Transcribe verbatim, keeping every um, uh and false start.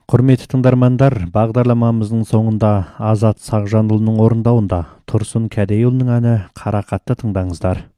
Құрметті тыңдармандар, бағдарламамыздың соңында Азат Сақжанұлының орындауында Тұрсын Кәдейұлының әні «Қарақатты» тыңдаңыздар.